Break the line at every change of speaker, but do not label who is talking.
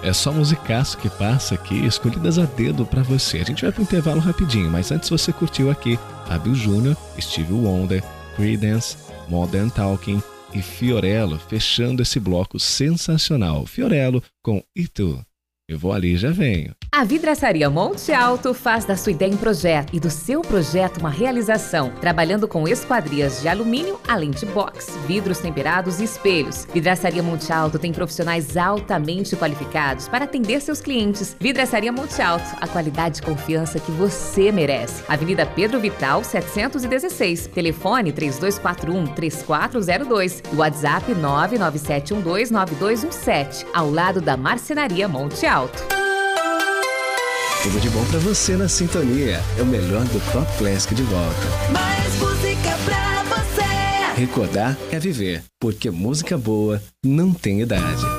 É só musicaço que passa aqui, escolhidas a dedo pra você. A gente vai pro intervalo rapidinho, mas antes você curtiu aqui Fábio Júnior, Stevie Wonder, Creedence, Modern Talking e Fiorello, fechando esse bloco sensacional. Fiorello com E Tu? Eu vou ali e já venho.
A Vidraçaria Monte Alto faz da sua ideia um projeto e do seu projeto uma realização, trabalhando com esquadrias de alumínio, além de box, vidros temperados e espelhos. Vidraçaria Monte Alto tem profissionais altamente qualificados para atender seus clientes. Vidraçaria Monte Alto, a qualidade e confiança que você merece. Avenida Pedro Vital, 716. Telefone 3241-3402 e WhatsApp 997129217, ao lado da Marcenaria Monte Alto.
Tudo de bom pra você na sintonia. É o melhor do Top Classic de volta.
Mais música pra você.
Recordar é viver, porque música boa não tem idade.